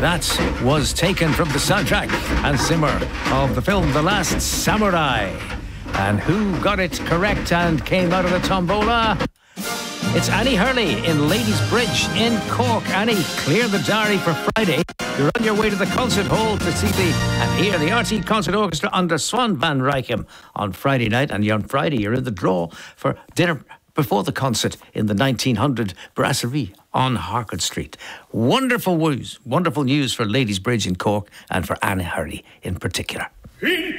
That was taken from the soundtrack and simmer of the film The Last Samurai. And who got it correct and came out of the tombola? It's Annie Hurley in Ladies Bridge in Cork. Annie, clear the diary for Friday. You're on your way to the concert hall to see and hear the RT Concert Orchestra under Swan van Rijkum on Friday night. And on Friday, you're in the draw for dinner before the concert in the 1900 Brasserie on Harcourt Street. Wonderful news for Ladies Bridge in Cork and for Annie Hurley in particular.